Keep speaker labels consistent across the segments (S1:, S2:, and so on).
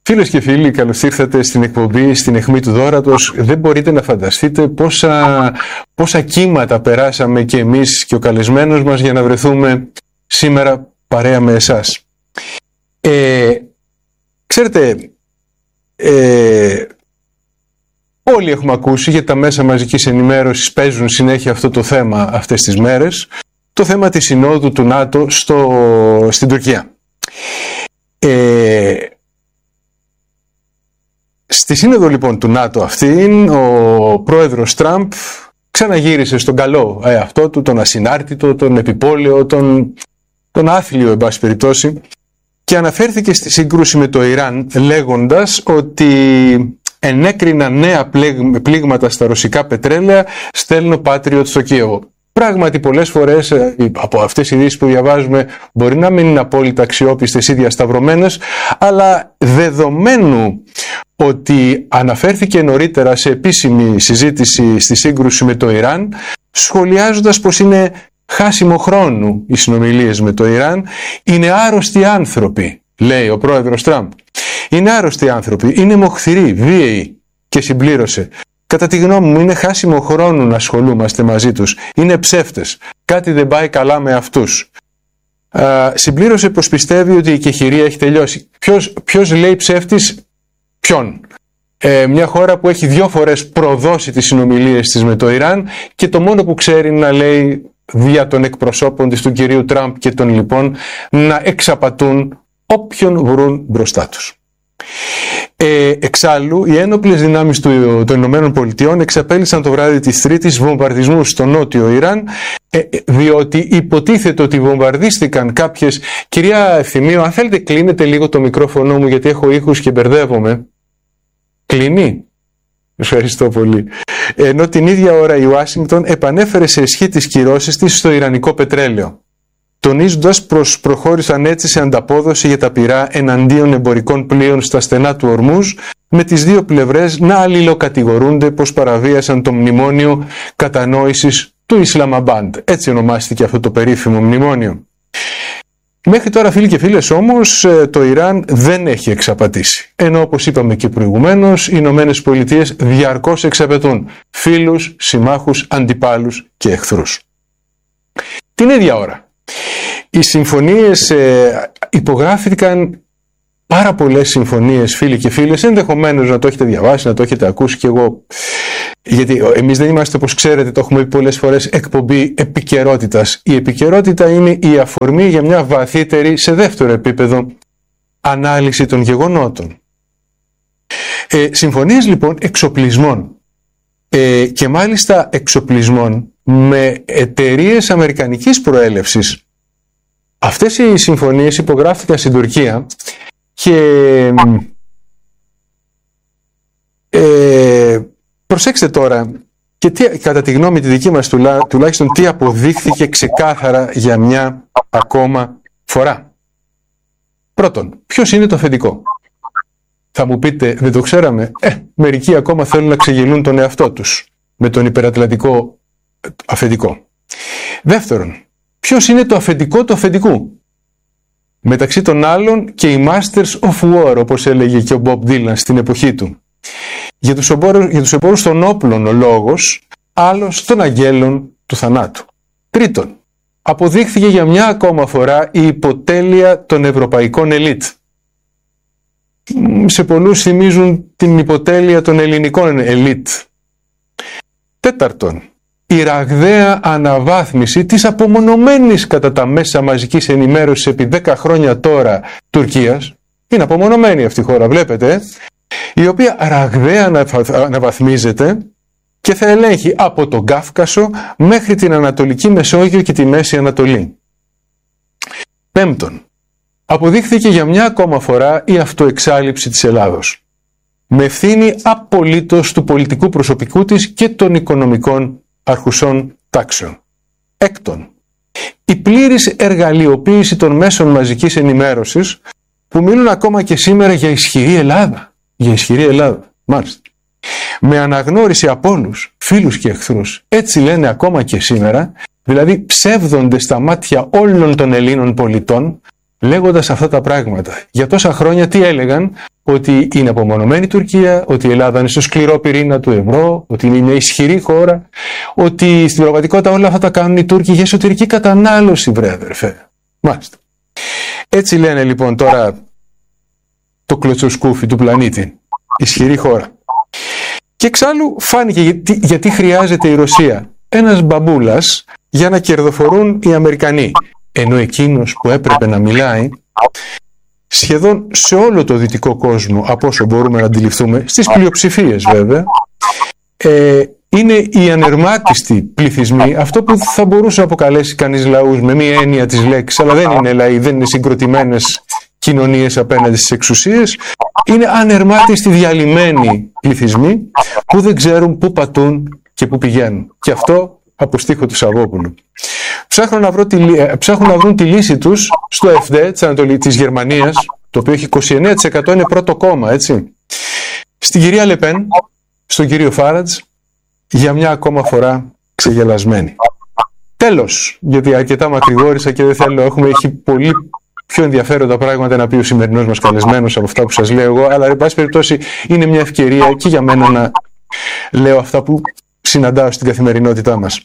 S1: Φίλες και φίλοι, καλώς ήρθατε στην εκπομπή στην αιχμή του δώρατος. Δεν μπορείτε να φανταστείτε πόσα κύματα περάσαμε και εμείς και ο καλεσμένος μας για να βρεθούμε σήμερα παρέα με εσάς. Ξέρετε, όλοι έχουμε ακούσει, γιατί τα μέσα μαζικής ενημέρωσης παίζουν συνέχεια αυτό το θέμα αυτές τις μέρες, το θέμα της συνόδου του ΝΑΤΟ στην Τουρκία. Στη σύνοδο λοιπόν του ΝΑΤΟ αυτήν, ο πρόεδρος Τραμπ ξαναγύρισε στον καλό εαυτό του, τον ασυνάρτητο, τον επιπόλαιο, τον άθλιο εν πάση περιπτώσει, και αναφέρθηκε στη σύγκρουση με το Ιράν λέγοντας ότι ενέκριναν νέα πλήγματα στα ρωσικά πετρέλαια, στέλνω Patriot στο Κίεβο. Πράγματι, πολλές φορές από αυτές οι ειδήσεις που διαβάζουμε μπορεί να μην είναι απόλυτα αξιόπιστες ή διασταυρωμένες, αλλά δεδομένου ότι αναφέρθηκε νωρίτερα σε επίσημη συζήτηση στη σύγκρουση με το Ιράν, σχολιάζοντας πως είναι χάσιμο χρόνου οι συνομιλίες με το Ιράν, είναι άρρωστοι άνθρωποι, λέει ο πρόεδρος Τραμπ. Είναι άρρωστοι άνθρωποι, είναι μοχθηροί, βίαιοι, και συμπλήρωσε: κατά τη γνώμη μου είναι χάσιμο χρόνου να ασχολούμαστε μαζί τους. Είναι ψεύτες. Κάτι δεν πάει καλά με αυτούς. Συμπλήρωσε πως πιστεύει ότι η κεχηρία έχει τελειώσει. Ποιος λέει ψεύτης ποιον? Μια χώρα που έχει 2 φορές προδώσει τις συνομιλίες της με το Ιράν και το μόνο που ξέρει να λέει δια των εκπροσώπων της, του κυρίου Τραμπ και των λοιπόν, να εξαπατούν όποιον βρουν μπροστά τους. Εξάλλου, οι ένοπλες δυνάμεις των Ηνωμένων Πολιτειών εξαπέλυσαν το βράδυ της Τρίτης βομβαρδισμούς στο νότιο Ιράν, διότι υποτίθεται ότι βομβαρδίστηκαν κάποιες... Κυρία Ευθυμίου, αν θέλετε κλείνετε λίγο το μικρόφωνο μου, γιατί έχω ήχους και μπερδεύομαι. Κλείνει? Ευχαριστώ πολύ. Ενώ την ίδια ώρα η Ουάσιγκτον επανέφερε σε ισχύ τις κυρώσεις της στο ιρανικό πετρέλαιο, τονίζοντας πως προχώρησαν έτσι σε ανταπόδοση για τα πυρά εναντίον εμπορικών πλοίων στα στενά του Ορμούζ, με τις δύο πλευρές να αλληλοκατηγορούνται πως παραβίασαν το μνημόνιο κατανόησης του Ισλαμαμπάντ. Έτσι ονομάστηκε αυτό το περίφημο μνημόνιο. Μέχρι τώρα, φίλοι και φίλες, όμως, το Ιράν δεν έχει εξαπατήσει. Ενώ, όπως είπαμε και προηγουμένως, οι Ηνωμένες Πολιτείες διαρκώς εξαπατούν φίλους, συμμάχους, αντιπάλους και εχθρούς. Την ίδια ώρα, οι συμφωνίες υπογράφηκαν, πάρα πολλές συμφωνίες, φίλοι και φίλες, ενδεχομένως να το έχετε διαβάσει, να το έχετε ακούσει κι εγώ, γιατί εμείς δεν είμαστε, όπως ξέρετε, το έχουμε πει πολλές φορές, εκπομπή επικαιρότητας. Η επικαιρότητα είναι η αφορμή για μια βαθύτερη, σε δεύτερο επίπεδο, ανάλυση των γεγονότων. Συμφωνίες λοιπόν εξοπλισμών, και μάλιστα εξοπλισμών με εταιρείες αμερικανικής προέλευσης. Αυτές οι συμφωνίες υπογράφηκαν στην Τουρκία και προσέξτε τώρα, και κατά τη γνώμη τη δική μας τουλάχιστον, τι αποδείχθηκε ξεκάθαρα για μια ακόμα φορά. Πρώτον, ποιος είναι το αφεντικό? Θα μου πείτε, δεν το ξέραμε? Μερικοί ακόμα θέλουν να ξεγελούν τον εαυτό τους με τον υπερατλαντικό αφεντικό. Δεύτερον, ποιος είναι το αφεντικό του αφεντικού? Μεταξύ των άλλων και οι Masters of War, όπως έλεγε και ο Bob Dylan στην εποχή του. Για τους εμπόρους των όπλων ο λόγος, άλλος των αγγέλων του θανάτου. Τρίτον, αποδείχθηκε για μια ακόμα φορά η υποτέλεια των ευρωπαϊκών ελίτ. Σε πολλούς θυμίζουν την υποτέλεια των ελληνικών ελίτ. Τέταρτον, η ραγδαία αναβάθμιση της απομονωμένης κατά τα μέσα μαζικής ενημέρωσης επί 10 χρόνια τώρα Τουρκίας. Είναι απομονωμένη αυτή η χώρα, βλέπετε, η οποία ραγδαία αναβαθμίζεται και θα ελέγχει από τον Κάφκασο μέχρι την Ανατολική Μεσόγειο και τη Μέση Ανατολή. Πέμπτον, αποδείχθηκε για μια ακόμα φορά η αυτοεξάλειψη της Ελλάδος, με ευθύνη απολύτως του πολιτικού προσωπικού της και των οικονομικών αρχουσών τάξεων. Έκτον, η πλήρης εργαλειοποίηση των μέσων μαζικής ενημέρωσης, που μιλούν ακόμα και σήμερα για ισχυρή Ελλάδα. Για ισχυρή Ελλάδα, μάλιστα. Με αναγνώριση από όλους, φίλους και εχθρούς. Έτσι λένε ακόμα και σήμερα, δηλαδή ψεύδονται στα μάτια όλων των Ελλήνων πολιτών, λέγοντας αυτά τα πράγματα. Για τόσα χρόνια τι έλεγαν? ότι είναι απομονωμένη η Τουρκία, ότι η Ελλάδα είναι στο σκληρό πυρήνα του ευρώ, ότι είναι μια ισχυρή χώρα, ότι στην πραγματικότητα όλα αυτά τα κάνουν οι Τούρκοι για εσωτερική κατανάλωση, βρε αδερφέ. Μάλιστα. Έτσι λένε λοιπόν τώρα το κλωτσοσκούφι του πλανήτη. Ισχυρή χώρα. Και εξάλλου φάνηκε γιατί χρειάζεται η Ρωσία. Ένας μπαμπούλας για να κερδοφορούν οι Αμερικανοί. Ενώ εκείνος που έπρεπε να μιλάει σχεδόν σε όλο το δυτικό κόσμο, από όσο μπορούμε να αντιληφθούμε, στις πλειοψηφίες βέβαια, είναι οι ανερμάτιστοι πληθυσμοί, αυτό που θα μπορούσε να αποκαλέσει κανείς λαούς με μία έννοια της λέξης, αλλά δεν είναι λαοί, δεν είναι συγκροτημένες κοινωνίες απέναντι στις εξουσίες, είναι ανερμάτιστοι διαλυμένοι πληθυσμοί που δεν ξέρουν πού πατούν και πού πηγαίνουν. Και αυτό από στίχο του Σαββόπουλου. Ψάχνουν να βρουν τη λύση τους στο AfD της Γερμανίας, το οποίο έχει 29% είναι πρώτο κόμμα, έτσι. Στην κυρία Λεπέν, στον κύριο Φάραντζ, για μια ακόμα φορά ξεγελασμένη. Τέλος, γιατί αρκετά μακρηγόρησα και δεν θέλω, έχει πολύ πιο ενδιαφέροντα πράγματα να πει ο σημερινός μας καλεσμένος από αυτά που σας λέω εγώ, αλλά εν πάση περιπτώσει είναι μια ευκαιρία και για μένα να λέω αυτά που συναντάω στην καθημερινότητά μας.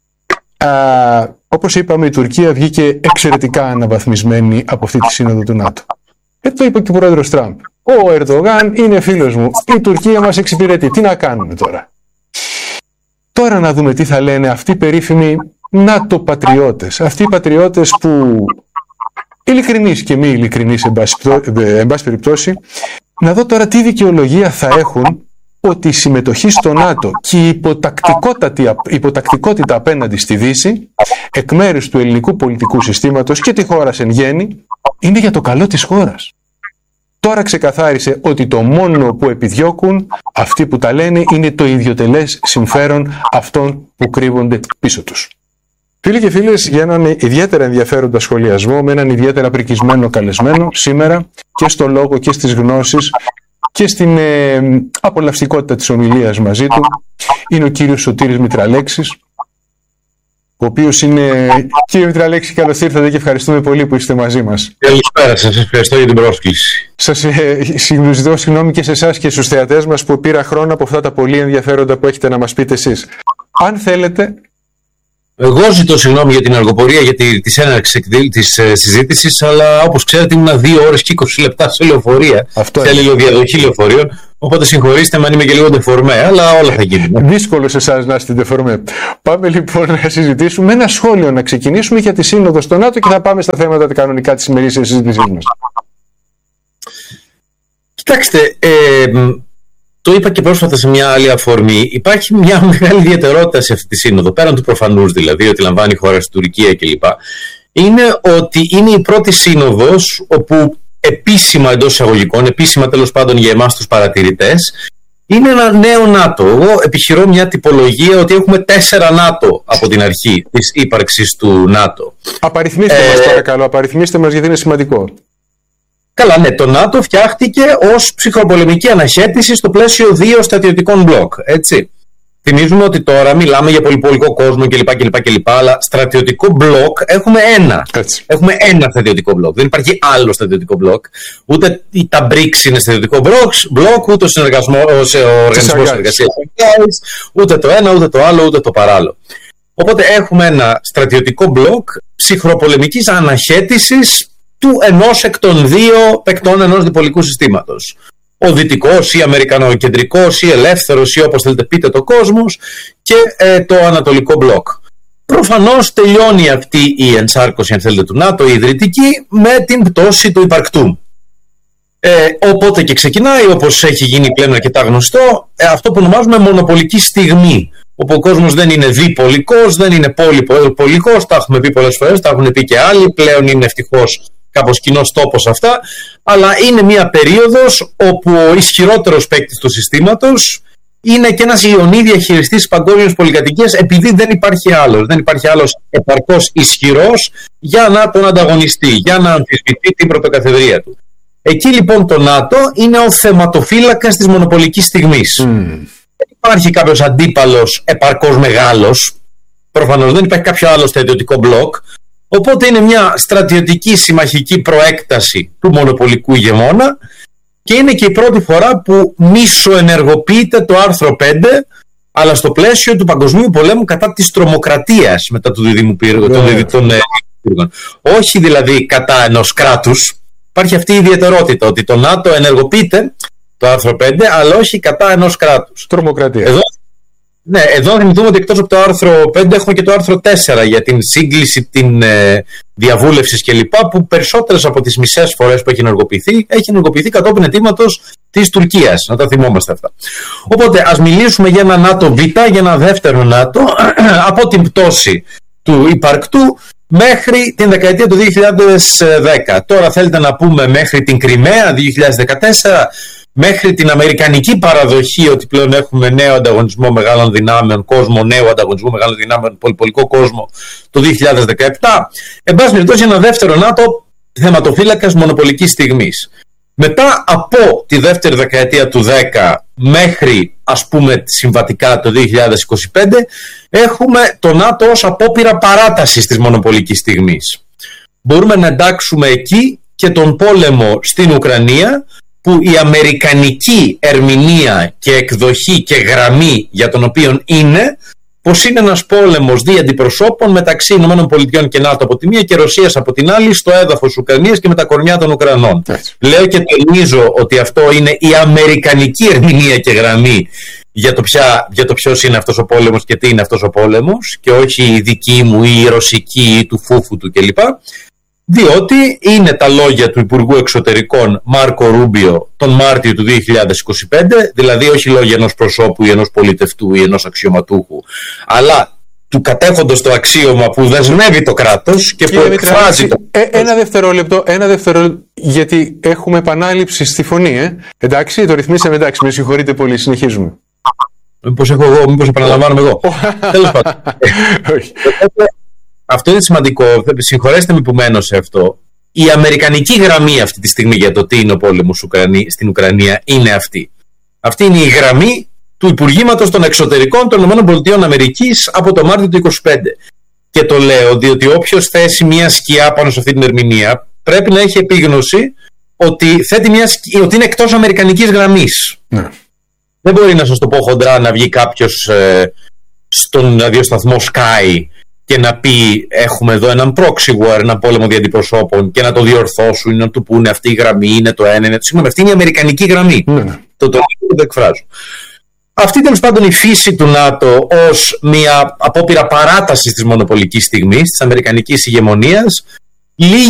S1: Όπως είπαμε, η Τουρκία βγήκε εξαιρετικά αναβαθμισμένη από αυτή τη σύνοδο του ΝΑΤΟ. Το είπε και ο πρόεδρος Τραμπ. Ο Ερντογάν είναι φίλος μου. Η Τουρκία μας εξυπηρετεί. Τι να κάνουμε τώρα? Τώρα να δούμε τι θα λένε αυτοί οι περίφημοι ΝΑΤΟ-πατριώτες. Αυτοί οι πατριώτες που, ειλικρινείς και μη ειλικρινείς εν πάση περιπτώσει, να δω τώρα τι δικαιολογία θα έχουν ότι η συμμετοχή στο ΝΑΤΟ και η υποτακτικότητα απέναντι στη Δύση εκ μέρους του ελληνικού πολιτικού συστήματος και τη χώρα εν γέννη είναι για το καλό της χώρας. Τώρα ξεκαθάρισε ότι το μόνο που επιδιώκουν αυτοί που τα λένε είναι το ιδιωτελές συμφέρον αυτών που κρύβονται πίσω τους. Φίλοι και φίλες, για έναν ιδιαίτερα ενδιαφέροντα σχολιασμό με έναν ιδιαίτερα πρικισμένο καλεσμένο σήμερα και στο λόγο και στις γνώσεις και στην απολαυστικότητα της ομιλίας μαζί του, είναι ο κύριος Σωτήρης Μητραλέξης, ο οποίος είναι... Κύριε Μητραλέξη, καλώς ήρθατε και ευχαριστούμε πολύ που είστε μαζί μας.
S2: Καλησπέρα σας, ευχαριστώ για την πρόσκληση.
S1: Σας ζητώ συγγνώμη και σε εσάς και στους θεατές μας που πήρα χρόνο από αυτά τα πολύ ενδιαφέροντα που έχετε να μας πείτε εσείς. Αν θέλετε...
S2: Εγώ ζητώ συγγνώμη για την αργοπορία, για τη έναρξη της συζήτησης, αλλά όπως ξέρετε ήμουν 2 ώρες και 20 λεπτά σε λεωφορεία, σε αλληλοδιαδοχή λεωφορείων, οπότε συγχωρήστε με αν είμαι και λίγο ντεφορμέ, αλλά όλα θα γίνουν.
S1: Δύσκολο σε εσάς να είστε ντεφορμέ. Πάμε λοιπόν να συζητήσουμε ένα σχόλιο, να ξεκινήσουμε για τη σύνοδο στο ΝΑΤΟ και θα πάμε στα θέματα τα κανονικά της ημερήσιας συζήτησής μας.
S2: Κοιτάξτε, το είπα και πρόσφατα σε μια άλλη αφορμή. Υπάρχει μια μεγάλη ιδιαιτερότητα σε αυτή τη σύνοδο, πέραν του προφανούς δηλαδή, ότι λαμβάνει η χώρα στην Τουρκία κλπ. Είναι ότι είναι η πρώτη σύνοδος όπου επίσημα, εντός εισαγωγικών, επίσημα τέλος πάντων για εμάς τους παρατηρητές, είναι ένα νέο ΝΑΤΟ. Εγώ επιχειρώ μια τυπολογία ότι έχουμε 4 ΝΑΤΟ από την αρχή της ύπαρξης του ΝΑΤΟ.
S1: Απαριθμίστε μας παρακαλώ, απαριθμίστε μας γιατί είναι σημαντικό.
S2: Καλά, ναι, το ΝΑΤΟ φτιάχτηκε ως ψυχροπολεμική αναχέτηση στο πλαίσιο 2 στρατιωτικών μπλοκ, έτσι. Θυμίζουμε ότι τώρα μιλάμε για πολυπολικό κόσμο κλπ. Αλλά στρατιωτικό μπλοκ έχουμε ένα.
S1: Έτσι.
S2: Έχουμε ένα στρατιωτικό μπλοκ. Δεν υπάρχει άλλο στρατιωτικό μπλοκ. Ούτε τα BRICS είναι στρατιωτικό μπλοκ, ούτε ο Οργανισμός Εργασίας, ούτε το ένα, ούτε το άλλο, ούτε το παράλληλο. Οπότε έχουμε ένα στρατιωτικό μπλοκ ψυχροπολεμικής αναχέτησης του ενός εκ των 2 παικτών ενός διπολικού συστήματος. Ο δυτικός ή αμερικανοκεντρικός ή ελεύθερος ή όπως θέλετε πείτε το κόσμος και το ανατολικό μπλοκ. Προφανώς τελειώνει αυτή η ενσάρκωση αν θέλετε του ΝΑΤΟ, η ιδρυτική, με την πτώση του υπαρκτού. Οπότε και ξεκινάει, όπως έχει γίνει πλέον αρκετά γνωστό, αυτό που ονομάζουμε μονοπολική στιγμή. Όπου ο κόσμος δεν είναι διπολικός, δεν είναι πολυπολικός, τα έχουμε πει πολλές φορές, τα έχουν πει και άλλοι, πλέον είναι ευτυχώς κάπως κοινός τόπος αυτά, αλλά είναι μια περίοδος όπου ο ισχυρότερος παίκτης του συστήματος είναι και ένας ιονή διαχειριστής παγκόσμιας πολυκατοικίας, επειδή δεν υπάρχει άλλος επαρκώς ισχυρός για να τον ανταγωνιστεί, για να αμφισβητεί την πρωτοκαθεδρία του. Εκεί λοιπόν το ΝΑΤΟ είναι ο θεματοφύλακας της μονοπολικής στιγμής. Δεν υπάρχει κάποιος αντίπαλος επαρκώς μεγάλος, προφανώς δεν υπάρχει κάποιο άλλο στρατιωτικό μπλοκ. Οπότε είναι μια στρατιωτική συμμαχική προέκταση του μονοπολικού ηγεμόνα και είναι και η πρώτη φορά που μισοενεργοποιείται το άρθρο 5, αλλά στο πλαίσιο του παγκοσμίου πολέμου κατά της τρομοκρατίας μετά του διδήμου των πύργων. Όχι δηλαδή κατά ενός κράτους. Υπάρχει αυτή η ιδιαιτερότητα ότι το ΝΑΤΟ ενεργοποιείται το άρθρο 5, αλλά όχι κατά ενός κράτους.
S1: Τρομοκρατία.
S2: Εδώ θυμηθούμε ότι εκτός από το άρθρο 5 έχουμε και το άρθρο 4 για την σύγκληση, την διαβούλευση κλπ. Που περισσότερες από τις μισές φορές που έχει ενεργοποιηθεί κατόπιν αιτήματος της Τουρκίας. Να τα θυμόμαστε αυτά. Οπότε ας μιλήσουμε για ένα ΝΑΤΟ Β, για ένα δεύτερο ΝΑΤΟ από την πτώση του υπαρκτού μέχρι την δεκαετία του 2010. Τώρα θέλετε να πούμε μέχρι την Κριμαία 2014, μέχρι την αμερικανική παραδοχή ότι πλέον έχουμε νέο ανταγωνισμό μεγάλων δυνάμεων, νέο ανταγωνισμό μεγάλων δυνάμεων, πολυπολικό κόσμο το 2017. Εν πάση περιπτώσει, ένα δεύτερο ΝΑΤΟ θεματοφύλακας μονοπολικής στιγμής. Μετά από τη δεύτερη δεκαετία του 10 μέχρι ας πούμε συμβατικά το 2025 έχουμε το ΝΑΤΟ ως απόπειρα παράτασης της μονοπολικής στιγμής. Μπορούμε να εντάξουμε εκεί και τον πόλεμο στην Ουκρανία, που η αμερικανική ερμηνεία και εκδοχή και γραμμή για τον οποίο είναι πως είναι ένας πόλεμος δύο αντιπροσώπων μεταξύ ΗΠΑ και ΝΑΤΟ από τη μία και Ρωσίας από την άλλη στο έδαφος Ουκρανίας και με τα κορμιά των Ουκρανών. Λέω και τονίζω ότι αυτό είναι η αμερικανική ερμηνεία και γραμμή για το ποιος είναι αυτός ο πόλεμος και τι είναι αυτός ο πόλεμος, και όχι η δική μου ή η ρωσική ή του φούφου του κλπ. Διότι είναι τα λόγια του Υπουργού Εξωτερικών Μάρκο Ρούμπιο τον Μάρτιο του 2025, δηλαδή όχι λόγια ενός προσώπου ή ενός πολιτευτού ή ενός αξιωματούχου, αλλά του κατέχοντος το αξίωμα που δεσμεύει το κράτος και που εκφράζει το...
S1: Ένα δευτερόλεπτο, γιατί έχουμε επανάληψη στη φωνή, εντάξει, το ρυθμίσαμε, εντάξει, με συγχωρείτε πολύ, συνεχίζουμε.
S2: Μήπως επαναλαμβάνομαι εγώ. Τέλος πάντων. Αυτό είναι σημαντικό, συγχωρέστε με που μένω σε αυτό. Η αμερικανική γραμμή αυτή τη στιγμή για το τι είναι ο πόλεμος στην Ουκρανία είναι αυτή. Αυτή είναι η γραμμή του Υπουργήματος των Εξωτερικών των ΗΠΑ από το Μάρτιο του 2025. Και το λέω διότι όποιος θέσει μια σκιά πάνω σε αυτή την ερμηνεία πρέπει να έχει επίγνωση ότι, ότι είναι εκτός αμερικανικής γραμμής. Ναι. Δεν μπορεί να σας το πω χοντρά να βγει κάποιος στον ραδιοσταθμό Sky και να πει έχουμε εδώ έναν proxy war, έναν πόλεμο δια αντιπροσώπων, και να το διορθώσουν ή να του πούνε αυτή η γραμμή είναι το ένα, είναι το... Συγγνώμη, αυτή είναι η αμερικανική γραμμή. Το εκφράζω. Αυτή τέλος πάντων η φύση του ΝΑΤΟ ως μια απόπειρα παράτασης της μονοπολικής στιγμής, της αμερικανικής ηγεμονίας,